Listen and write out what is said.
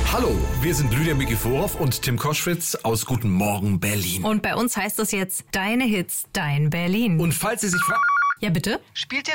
Hallo, wir sind Lydia Mikiforov und Tim Koschwitz aus Guten Morgen Berlin. Und bei uns heißt es jetzt Deine Hits, dein Berlin. Und falls Sie sich fragen... Ja, bitte? Spielt ihr